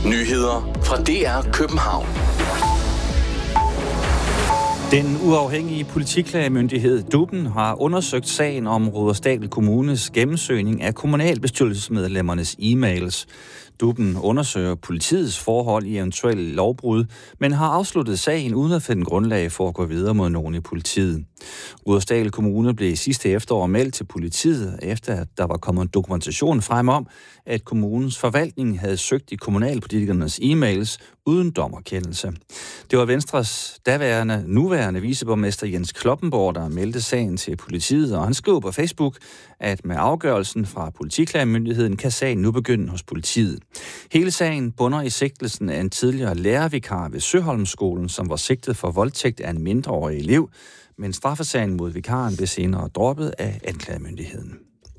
Nyheder fra DR København. Den uafhængige politiklagemyndighed DUP'en har undersøgt sagen om Rudersdal Kommunes gennemsøgning af kommunalbestyrelsesmedlemmernes e-mails. DUP'en undersøger politiets forhold i eventuelle lovbrud, men har afsluttet sagen uden at finde grundlag for at gå videre mod nogen i politiet. Rudersdal Kommune blev sidste efterår meldt til politiet, efter at der var kommet dokumentation frem om, at kommunens forvaltning havde søgt i kommunalpolitikernes e-mails uden dommerkendelse. Det var Venstres nuværende viceborgmester Jens Kloppenborg, der meldte sagen til politiet, og han skrev på Facebook, at med afgørelsen fra politiklagemyndigheden kan sagen nu begynde hos politiet. Hele sagen bunder i sigtelsen af en tidligere lærervikar ved Søholmskolen, som var sigtet for voldtægt af en mindreårig elev, men straffesagen mod vikaren blev senere droppet af anklagemyndigheden.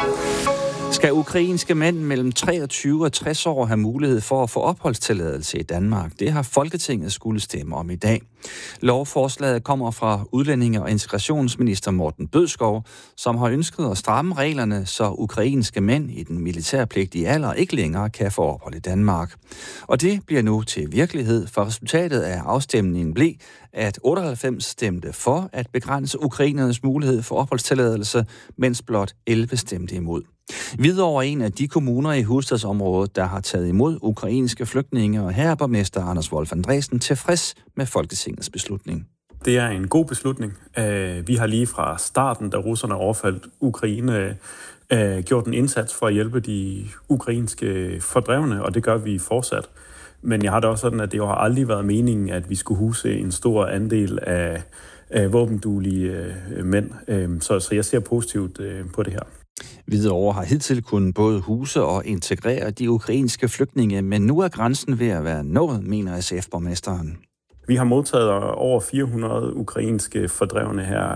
Skal ukrainske mænd mellem 23 og 60 år have mulighed for at få opholdstilladelse i Danmark? Det har Folketinget skulle stemme om i dag. Lovforslaget kommer fra udlændinge- og integrationsminister Morten Bødskov, som har ønsket at stramme reglerne, så ukrainske mænd i den militærpligtige alder ikke længere kan få ophold i Danmark. Og det bliver nu til virkelighed, for resultatet af afstemningen blev, at 98 stemte for at begrænse ukrainernes mulighed for opholdstilladelse, mens blot 11 stemte imod. Hvidovre er en af de kommuner i hovedstadsområdet, der har taget imod ukrainske flygtninge, og her er borgmester Anders Wolf Andresen tilfreds med Folketingets beslutning. Det er en god beslutning. Vi har lige fra starten, da russerne overfaldt Ukraine, gjort en indsats for at hjælpe de ukrainske fordrevne, og det gør vi fortsat. Men jeg har det også sådan, at det jo har aldrig været meningen, at vi skulle huse en stor andel af våbenduelige mænd. Så jeg ser positivt på det her. Hvidovre har hidtil kunnet både huse og integrere de ukrainske flygtninge, men nu er grænsen ved at være nået, mener SF-borgmesteren. Vi har modtaget over 400 ukrainske fordrevne her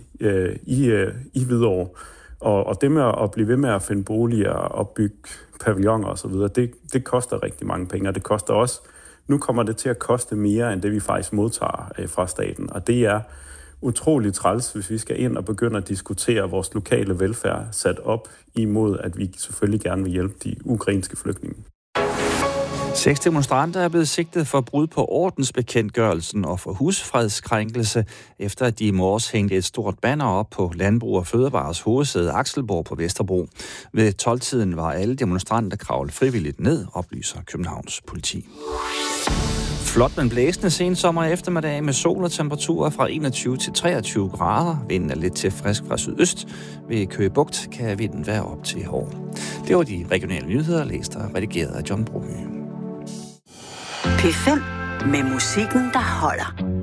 i Hvidovre, og det med at blive ved med at finde boliger og opbygge pavilloner osv., det koster rigtig mange penge, og det koster også. Nu kommer det til at koste mere, end det vi faktisk modtager fra staten, og det er utroligt træls, hvis vi skal ind og begynde at diskutere vores lokale velfærd sat op imod, at vi selvfølgelig gerne vil hjælpe de ukrainske flygtninge. 6 demonstranter er blevet sigtet for brud på ordensbekendtgørelsen og for husfredskrænkelse, efter at de i morges hængte et stort banner op på Landbrug og Fødevares hovedsæde Akselborg på Vesterbro. Ved 12-tiden var alle demonstranter kravlet frivilligt ned, oplyser Københavns politi. Flot, men blæsende sensommer eftermiddag med sol og temperaturer fra 21 til 23 grader. Vinden er lidt til frisk fra sydøst. Ved Køge Bugt kan vinden være op til hård. Det var de regionale nyheder, læst og redigeret af John Broby. P5 med musikken, der holder.